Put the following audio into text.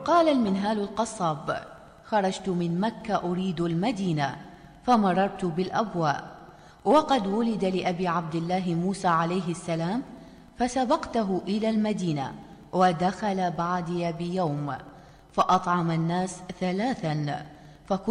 قال المنهال القصاب: خرجت من مكة أريد المدينة، فمررت بالأبواء، وقد ولد لأبي عبد الله موسى عليه السلام، فسبقته إلى المدينة، ودخل بعدي بيوم، فأطعم الناس 3، فكنت